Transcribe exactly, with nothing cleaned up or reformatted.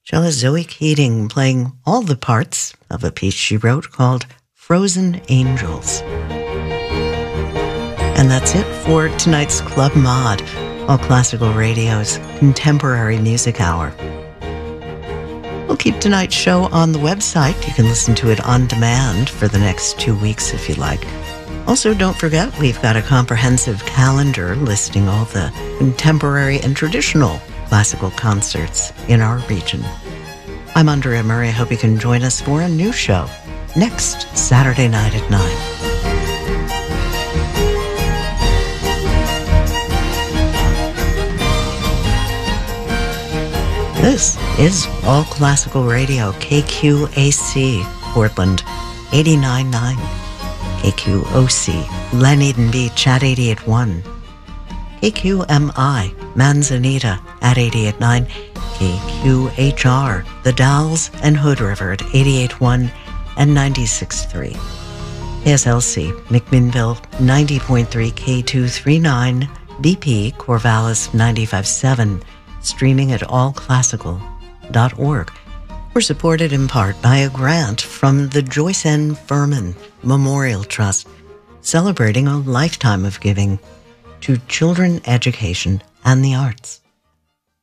Cellist Zoe Keating playing all the parts of a piece she wrote called Frozen Angels. And that's it for tonight's Club Mod, All Classical Radio's Contemporary Music Hour. We'll keep tonight's show on the website. You can listen to it on demand for the next two weeks if you like. Also, don't forget, we've got a comprehensive calendar listing all the contemporary and traditional classical concerts in our region. I'm Andrea Murray. I hope you can join us for a new show next Saturday night at nine. This is All Classical Radio, K Q A C, Portland, eighty-nine point nine. K Q O C, Glen Eden Beach at eighty-eight point one. K Q M I, Manzanita at eighty-eight point nine. K Q H R, The Dalles and Hood River at eighty-eight point one and ninety-six point three. K S L C, McMinnville, ninety point three, K two thirty-nine. B P, Corvallis, ninety-five point seven. Streaming at all classical dot org. We're supported in part by a grant from the Joyce N. Furman Memorial Trust, celebrating a lifetime of giving to children, education, and the arts.